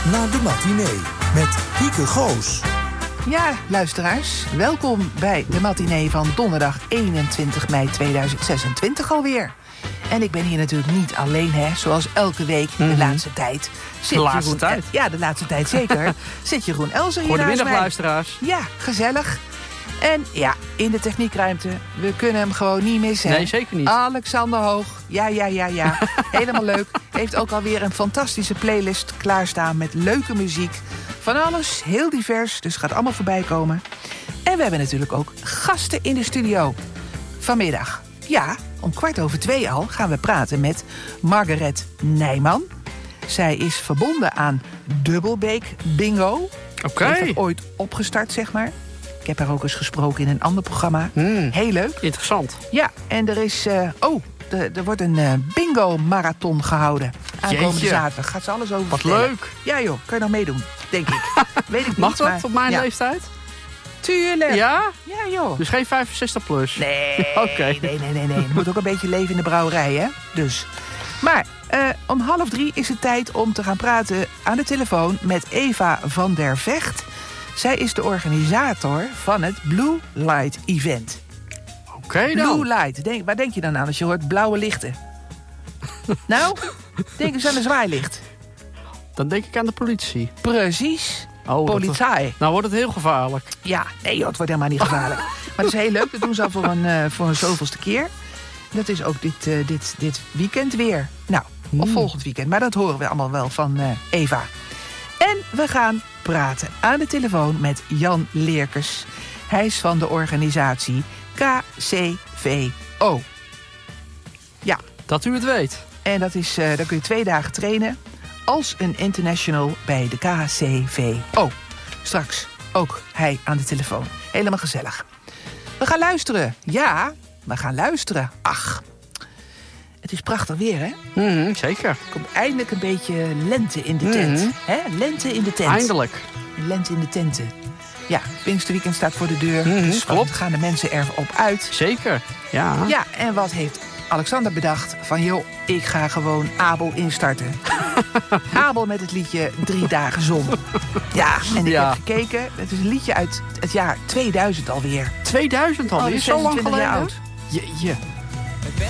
naar de matinee met Hieke Goos. Ja, luisteraars, welkom bij de matinee van donderdag 21 mei 2026 alweer. En ik ben hier natuurlijk niet alleen, hè, zoals elke week de laatste tijd. De laatste tijd? Ja, de laatste tijd zeker. Zit Jeroen Elser hier naast mij. Goedemiddag, luisteraars. Ja, gezellig. En ja, in de techniekruimte, we kunnen hem gewoon niet missen. Nee, zeker niet. Alexander Hoog, ja. Helemaal leuk. Heeft ook alweer een fantastische playlist klaarstaan met leuke muziek. Van alles, heel divers, dus gaat allemaal voorbij komen. En we hebben natuurlijk ook gasten in de studio. Vanmiddag, ja, om 2:15 al gaan we praten met Margaret Nijman. Zij is verbonden aan Dubbelbeek Bingo. Oké. Heeft dat ooit opgestart, zeg maar. Ik heb haar ook eens gesproken in een ander programma. Heel leuk. Interessant. Ja, en er is... er wordt een bingo-marathon gehouden. Aankomende Jeetje. zaterdag. Gaat ze alles over Wat vertellen. leuk. Ja joh, kan je nog meedoen, denk ik. Weet ik niet. Mag dat maar- op mijn ja. leeftijd? Tuurlijk. Ja? Ja joh. Dus geen 65 plus? Nee, Oké. nee. Er moet ook een beetje leven in de brouwerij, hè? Dus. Maar om 2:30 is het tijd om te gaan praten aan de telefoon met Eva van der Vecht. Zij is de organisator van het Blue Light Event. Oké dan. Blue Light, waar denk je dan aan als je hoort blauwe lichten? Nou, denk eens aan een zwaailicht. Dan denk ik aan de politie. Precies. Oh, Politie. Nou wordt het heel gevaarlijk. Ja, nee joh, het wordt helemaal niet gevaarlijk. Maar dat is heel leuk, dat doen ze al voor een zoveelste keer. Dat is ook dit weekend weer. Nou, of volgend weekend, maar dat horen we allemaal wel van Eva. En we gaan praten aan de telefoon met Jan Leerkes. Hij is van de organisatie KCVO. Ja, Dat u het weet. en dat is, daar kun je 2 dagen trainen als een international bij de KCVO. Straks ook hij aan de telefoon. Helemaal gezellig. We gaan luisteren. Ja, we gaan luisteren. Ach, het is prachtig weer, hè? Zeker. Er komt eindelijk een beetje lente in de tent. Hè? Lente in de tent. Eindelijk. Lente in de tenten. Ja, het Pinksterweekend staat voor de deur. Dus klopt. gaan de mensen erop uit. Zeker. Ja. Ja, en wat heeft Alexander bedacht? Van joh, ik ga gewoon Abel instarten. Abel met het liedje 3 dagen zon. Ja, en ik Ja. heb gekeken. Het is een liedje uit het jaar 2000 alweer. 2000 alweer. Alweer Zo lang 26 geleden. jaar oud. Jeetje.